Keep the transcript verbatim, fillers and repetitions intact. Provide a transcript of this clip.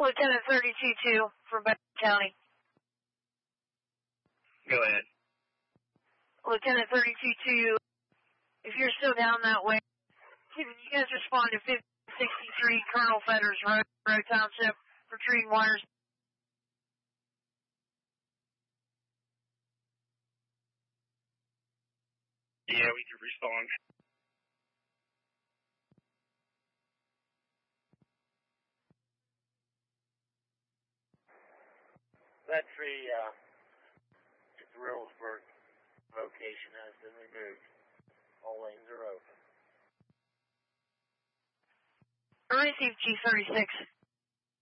Lieutenant thirty-two two from Benton County. Go ahead. Lieutenant thirty-two two, if you're still down that way, can you guys respond to fifty sixty-three Colonel Fetters Road, Road Township, retrieving wires? Yeah, we can respond. That tree, uh, at the Reynoldsburg location has been removed. All lanes are open. I received G thirty-six.